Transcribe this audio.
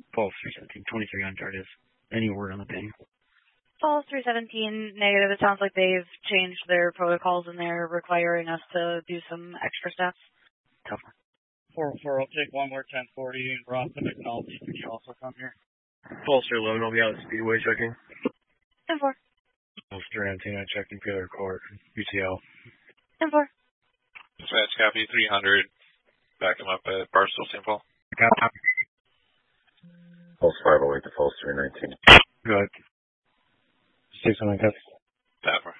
Pulse 317, 23 on Charges. Any word on the ping? Pulse 317, negative. It sounds like they've changed their protocols and they're requiring us to do some extra steps. Tough. 404, I'll take one more 1040 and Ross and McNulty. Can you also come here? Pulse 311, I'll be out at Speedway checking. 10-4. Pulse 319, I checked Imperial Court, UCL. 10-4. Dispatch copy 300. Back him up at Barstow St. Paul. Pulse 508 to Pulse 319. Go ahead. 600 copy.